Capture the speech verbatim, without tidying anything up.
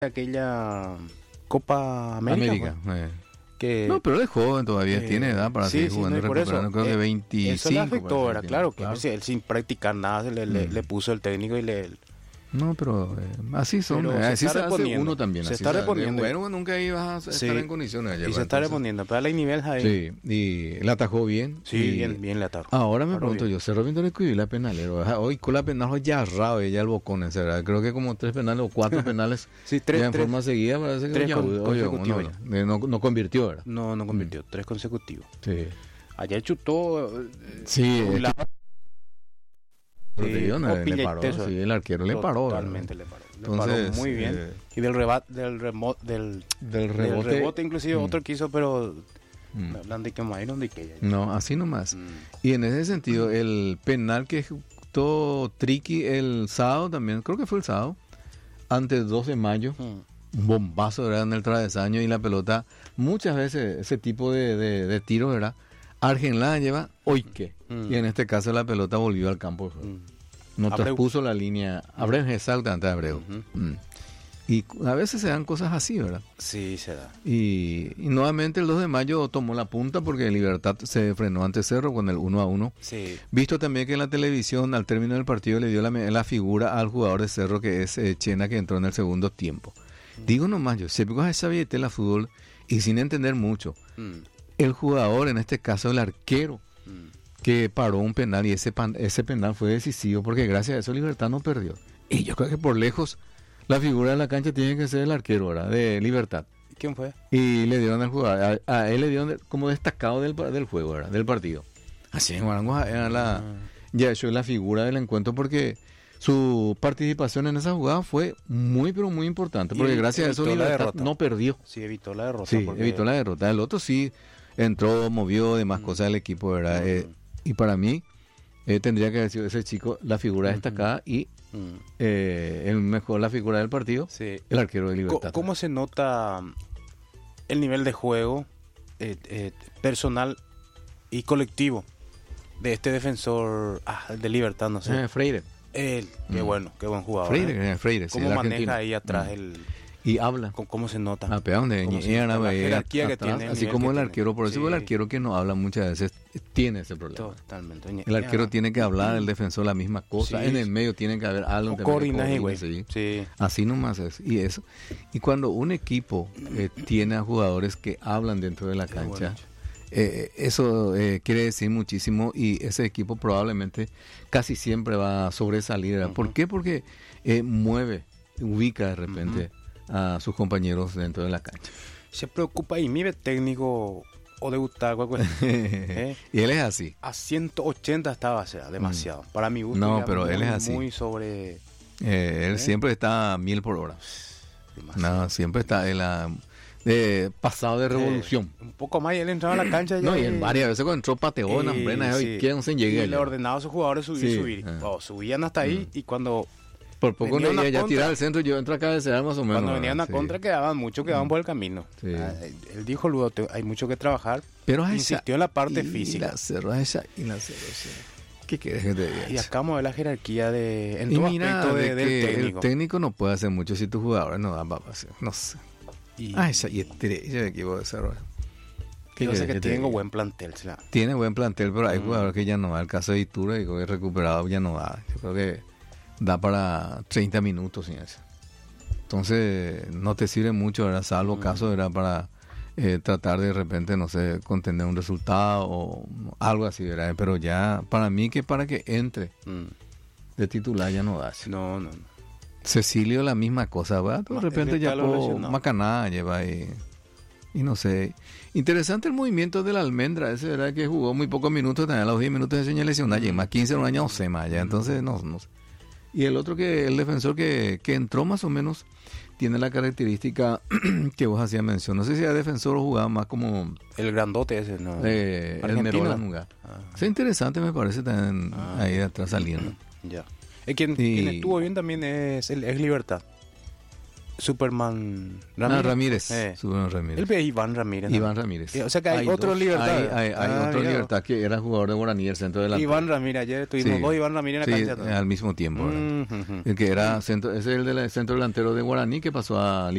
aquella Copa América, América. pues, eh. que No, pero él es joven todavía, eh, tiene edad para sí, seguir sí, jugando no, y y por eso, recuperando. Creo que eh, veinticinco. eso le afectó, parece ¿verdad? que Claro, tiene. que si él sin practicar nada se le, le, Mm. le puso el técnico y le... No, pero eh, así son. Pero eh, se así está se hace reponiendo, uno también. se así está se- reponiendo. Bueno, nunca ibas a Sí, estar en condiciones de y llevar, se está entonces. reponiendo, pero hay nivel ahí. Sí, y él atajó bien. Sí, y bien, bien le ataron. Ahora me Paró pregunto bien. yo, Cerro Pinto le escribió la penalero. Ajá, hoy con la penal ya raro ella el bocón, ese, ¿verdad? Creo que como tres penales o cuatro penales Sí, tres, ya en tres. forma seguida parece que tres ya, con- oye, consecutivos no, eh, no, no convirtió, ¿verdad? No, no convirtió, tres consecutivos. Sí. Ayer chutó... eh, Sí, un eh, lado. Pero Sí, te digo, no, o le Piña y paró, Teso. sí, el arquero le paró. ¿verdad? Totalmente le paró. Le Entonces, paró muy bien. eh, Y del rebate, del remo, del, del del rebote. rebote, inclusive Mm. otro quiso, pero Mm. me hablan de que Mayron de que No, así nomás. Mm. Y en ese sentido, el penal que ejecutó Triqui el sábado también, creo que fue el sábado, antes dos de mayo, Mm. un bombazo, ¿verdad? En el travesaño y la pelota, muchas veces ese tipo de, de, de tiros, ¿verdad? Argenla lleva hoy que. Mm. Y en este caso la pelota volvió al campo de juego. Mm. No Abreu. traspuso la línea. Abreu, exactamente, Abreu. Ujú. Mm. Y a veces se dan cosas así, ¿verdad? Sí, se da. Y, y nuevamente el dos de mayo tomó la punta porque Libertad se frenó ante Cerro con el uno a uno. Sí. Visto también que en la televisión al término del partido le dio la, la figura al jugador de Cerro que es eh, Chena, que entró en el segundo tiempo. Digo nomás, yo sé porque esa billetera fútbol y sin entender mucho. Mm. El jugador, en este caso el arquero, Mm. que paró un penal y ese, pan- ese penal fue decisivo porque gracias a eso Libertad no perdió. Y yo creo que por lejos la figura de la cancha tiene que ser el arquero, ¿verdad? De Libertad. ¿Quién fue? Y le dieron al jugador, a, a él le dieron de- como destacado del, pa- del juego, ¿verdad? Del partido. Así en Guarango era la, Ah. ya eso es la figura del encuentro porque su participación en esa jugada fue muy pero muy importante porque Y gracias a eso evitó la Libertad derrota. no perdió. Sí, evitó la derrota. Sí, porque- evitó la derrota. El otro sí entró, movió demás Mm. cosas del equipo, ¿verdad? Mm. Eh, y para mí eh, tendría que haber sido ese chico la figura Ujú. destacada y Mm. eh, el mejor la figura del partido, Sí. el arquero de Co- Libertad. ¿Cómo se nota el nivel de juego eh, eh, personal y colectivo de este defensor ah, de Libertad? No sé. Eh, Freire. Él, qué Mm. bueno, qué buen jugador. Freire, ¿eh? eh, Freire, sí, ¿Cómo el maneja argentino. ahí atrás Mm. el... Y habla. ¿Cómo, cómo se nota? Ah, pero donde ¿Cómo se ñeñean, nota? La ahí jerarquía que atrás, tiene, el así nivel como que el tiene. arquero, por eso Sí. el arquero que no habla muchas veces eh, tiene ese problema. Totalmente. El arquero tiene que hablar, el defensor la misma cosa, Sí. en el medio tiene que haber algo también que Coordinaje, güey. coordine, sí. Sí. Así nomás es. Y eso. Y cuando un equipo eh, tiene a jugadores que hablan dentro de la Qué cancha, bueno. eh, eso eh, quiere decir muchísimo y ese equipo probablemente casi siempre va a sobresalir. ¿verdad? ¿Por Ujú. qué? Porque eh, mueve, ubica de repente a sus compañeros dentro de la cancha. Se preocupa y mire técnico o debutar cualquier ¿Eh? Y él es así. A ciento ochenta estaba, o sea, demasiado. Para mi gusto. No, ya pero muy, él es así. Muy sobre... Eh, él ¿Eh? siempre está a mil por hora. demasiado. No, siempre está en la eh, pasado de revolución. Eh, un poco más y él entraba a la cancha ya No, y en varias veces cuando entró pateó en y- plena sí. y quién se Y llegue le allá. ordenaba a sus jugadores subir, Sí, subir. ah. Oh, subían hasta ahí Mm. y cuando, Por poco venía no una iba ya a contra. tirar al centro, yo entro acá a cabecear más o menos. cuando venían a sí. contra quedaban muchos, quedaban Mm. por el camino. Sí. Ah, él dijo luego, te- hay mucho que trabajar. Pero a esa, Insistió en la parte y física. la cerró a esa y la cerró a esa. ¿Qué quieres que te diga? Y acá vamos a ver la jerarquía de, en Y todo mira, aspecto de- de del que técnico. el técnico no puede hacer mucho si tus jugadores no dan para hacer. No sé. Y Ah, esa y estrella de equipo de desarrollo. ¿Qué yo sé quieres que que te tengo diga? buen plantel. será. Tiene buen plantel, pero hay Mm. jugadores que ya no da. El caso de Itura, digo que recuperado ya no da. Yo creo que da para treinta minutos sin eso. Entonces, no te sirve mucho, ¿verdad? Salvo Mm. caso, era para eh, tratar de repente, no sé, contener un resultado o algo así, ¿verdad? Pero ya, para mí, que para que entre Mm. de titular ya no da. No, no, no. Cecilio la misma cosa, ¿verdad? De Ma- repente es ya letal o por lesionado. Macaná lleva y, y no sé. Interesante el movimiento de la Almendra, ese verdad que jugó muy pocos minutos, también a los diez minutos de señal lesionada, y más quince un año o se más ya, entonces no, no sé. Y el otro que, el defensor que, que entró más o menos, tiene la característica que vos hacías mención. No sé si era defensor o jugaba más como El grandote ese, ¿no? eh, el Argentino. Merola jugaba. Ah, Es interesante, me parece, también Ah. ahí atrás saliendo. ya. Eh, quien, Y- quien estuvo bien también es el es Libertad. Superman Ramírez. Ah, Ramírez. Eh. Superman Ramírez. Él es Iván Ramírez. ¿no? Iván Ramírez. O sea que hay, hay otro dos, Libertad. Hay, hay, hay ah, otro mira. Libertad que era jugador de Guaraní, el centro delantero. Iván Ramírez, ayer tuvimos Sí. dos Iván Ramírez en la Sí, cancha. al mismo tiempo. Mm, mm, mm. El que era centro, ese es el del centro delantero de Guaraní que pasó a